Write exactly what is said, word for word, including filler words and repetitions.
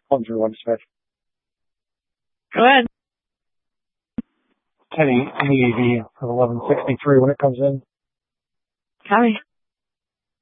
one through one, Smith. Go ahead. Teddy, A A V for eleven sixty-three when it comes in. Copy.